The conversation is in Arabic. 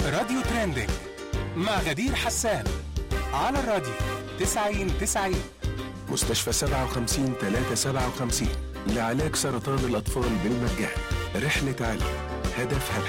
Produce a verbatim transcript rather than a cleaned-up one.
راديو ترندنج مع غدير حسان على الراديو تسعين تسعين. مستشفى سبعة وخمسين ثلاثة سبعة وخمسين لعلاج سرطان الأطفال بالمجان. رحلة علم هدفها